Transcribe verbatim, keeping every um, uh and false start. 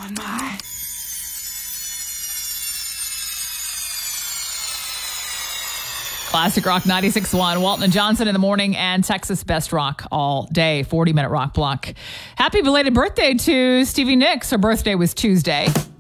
on my. Classic Rock ninety-six point one. Walton and Johnson in the morning and Texas Best Rock all day. forty minute rock block. Happy belated birthday to Stevie Nicks. Her birthday was Tuesday.